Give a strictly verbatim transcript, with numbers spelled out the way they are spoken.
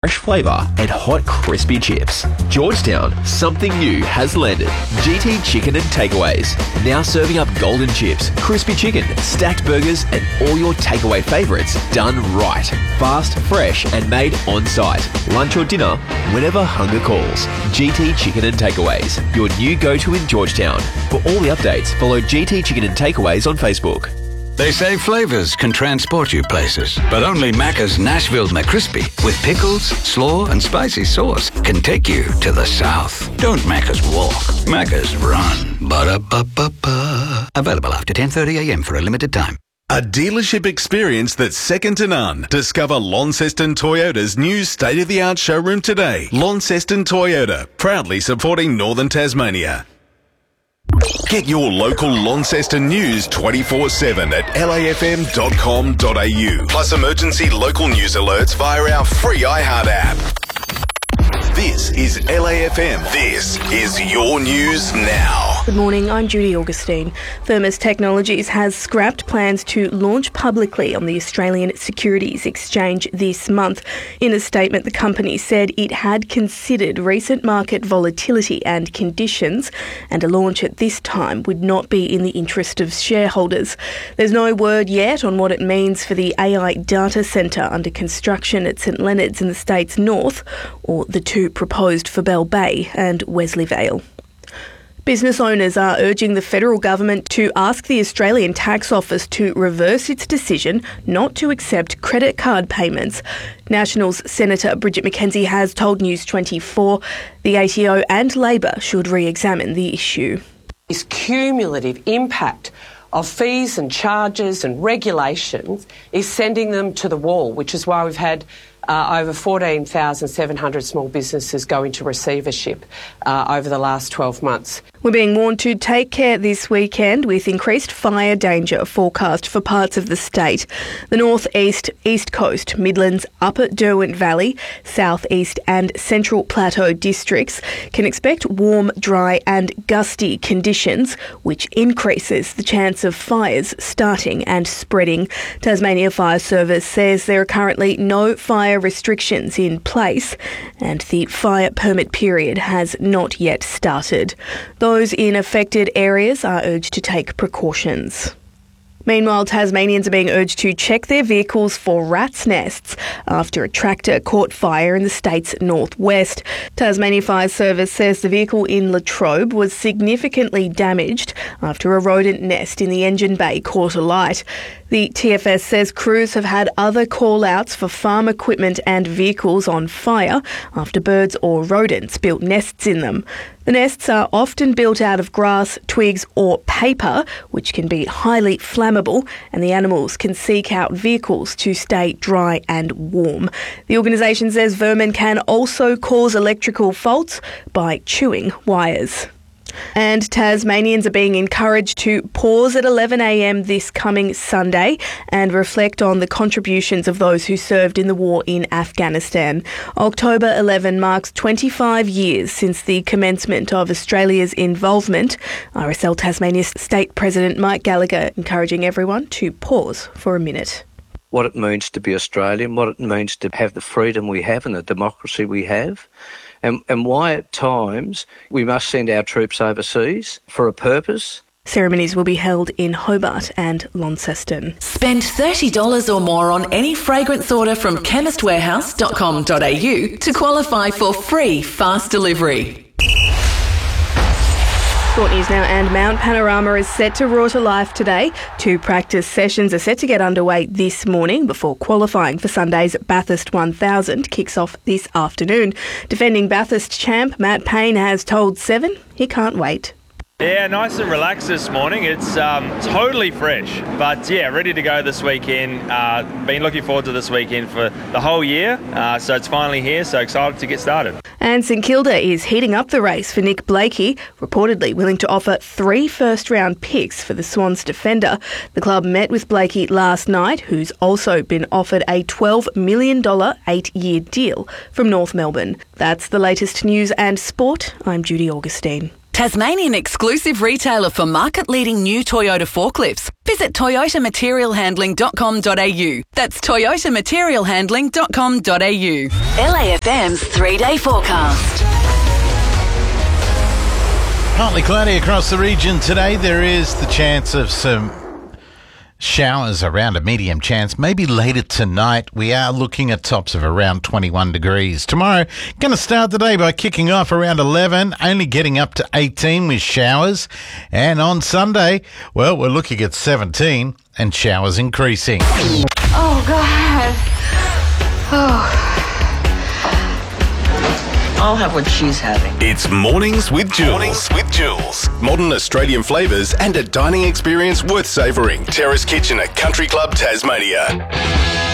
fresh flavour and hot crispy chips. Georgetown, something new has landed. G T Chicken and Takeaways. Now serving up golden chips, crispy chicken, stacked burgers and all your takeaway favourites done right. Fast, fresh and made on site. Lunch or dinner, whenever hunger calls. G T Chicken and Takeaways, your new go-to in Georgetown. For all the updates, follow G T Chicken and Takeaways on Facebook. They say flavours can transport you places, but only Macca's Nashville McCrispy with pickles, slaw and spicy sauce can take you to the south. Don't Macca's walk, Macca's run. Ba-da-ba-ba-ba. Available after ten thirty a m for a limited time. A dealership experience that's second to none. Discover Launceston Toyota's new state-of-the-art showroom today. Launceston Toyota, proudly supporting Northern Tasmania. Get your local Launceston news twenty-four seven at L A F M dot com dot A U. Plus emergency local news alerts via our free iHeart app. This is L A F M. This is your news now. Good morning, I'm Judy Augustine. Thermos Technologies has scrapped plans to launch publicly on the Australian Securities Exchange this month. In a statement, the company said it had considered recent market volatility and conditions, and a launch at this time would not be in the interest of shareholders. There's no word yet on what it means for the A I data centre under construction at St Leonards in the state's north, or the two proposed for Bell Bay and Wesleyvale. Business owners are urging the federal government to ask the Australian Tax Office to reverse its decision not to accept credit card payments. Nationals Senator Bridget McKenzie has told News twenty-four the A T O and Labor should re-examine the issue. This cumulative impact of fees and charges and regulations is sending them to the wall, which is why we've had uh, over fourteen thousand seven hundred small businesses go into receivership uh, over the last twelve months. We're being warned to take care this weekend with increased fire danger forecast for parts of the state. The North East, East Coast, Midlands, Upper Derwent Valley, South East and Central Plateau districts can expect warm, dry and gusty conditions, which increases the chance of fires starting and spreading. Tasmania Fire Service says there are currently no fire restrictions in place and the fire permit period has not yet started. Those in affected areas are urged to take precautions. Meanwhile, Tasmanians are being urged to check their vehicles for rats' nests after a tractor caught fire in the state's northwest. Tasmania Fire Service says the vehicle in Latrobe was significantly damaged after a rodent nest in the engine bay caught alight. The T F S says crews have had other call-outs for farm equipment and vehicles on fire after birds or rodents built nests in them. The nests are often built out of grass, twigs or paper, which can be highly flammable, and the animals can seek out vehicles to stay dry and warm. The organisation says vermin can also cause electrical faults by chewing wires. And Tasmanians are being encouraged to pause at eleven a m this coming Sunday and reflect on the contributions of those who served in the war in Afghanistan. October eleventh marks twenty-five years since the commencement of Australia's involvement. R S L Tasmania's State President Mike Gallagher encouraging everyone to pause for a minute. What it means to be Australian, what it means to have the freedom we have and the democracy we have. And, and why at times we must send our troops overseas for a purpose. Ceremonies will be held in Hobart and Launceston. Spend thirty dollars or more on any fragrance order from chemist warehouse dot com dot a u to qualify for free fast delivery. Sport news now, and Mount Panorama is set to roar to life today. Two practice sessions are set to get underway this morning before qualifying for Sunday's Bathurst one thousand kicks off this afternoon. Defending Bathurst champ Matt Payne has told Seven he can't wait. Yeah, nice and relaxed this morning. It's um, totally fresh, but yeah, ready to go this weekend. Uh, been looking forward to this weekend for the whole year, uh, so it's finally here, so excited to get started. And St Kilda is heating up the race for Nick Blakey, reportedly willing to offer three first-round picks for the Swans defender. The club met with Blakey last night, who's also been offered a twelve million dollars eight-year deal from North Melbourne. That's the latest news and sport. I'm Judy Augustine. Tasmanian exclusive retailer for market-leading new Toyota forklifts. Visit toyota material handling dot com dot a u. That's toyota material handling dot com dot a u. L A F M's three-day forecast. Partly cloudy across the region today. There is the chance of some showers around a medium chance. Maybe later tonight. We are looking at tops of around twenty-one degrees. Tomorrow, going to start the day by kicking off around eleven, only getting up to eighteen with showers. And on Sunday, well, we're looking at seventeen and showers increasing. Oh, God. Oh. I'll have what she's having. It's Mornings with Jules. Mornings with Jules. Modern Australian flavours and a dining experience worth savouring. Terrace Kitchen at Country Club Tasmania.